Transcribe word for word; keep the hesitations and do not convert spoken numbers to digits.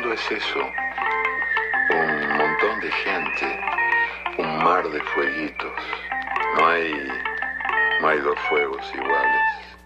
mundo es eso, un montón de gente, un mar de fueguitos. No hay, no hay dos fuegos iguales.